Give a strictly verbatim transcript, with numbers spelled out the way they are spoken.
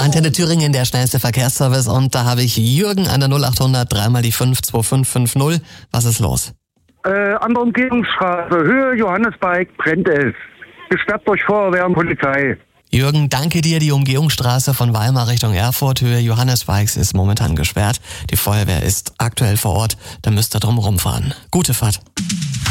Antenne Thüringen, der schnellste Verkehrsservice, und da habe ich Jürgen an der null achthundert, dreimal die fünf, zwei fünf fünf null. Was ist los? Äh, an der Umgehungsstraße, Höhe Johannesberg, brennt es. Gesperrt durch Feuerwehr und Polizei. Jürgen, danke dir. Die Umgehungsstraße von Weimar Richtung Erfurt, Höhe Johannesbergs, ist momentan gesperrt. Die Feuerwehr ist aktuell vor Ort, da müsst ihr drum rumfahren. Gute Fahrt.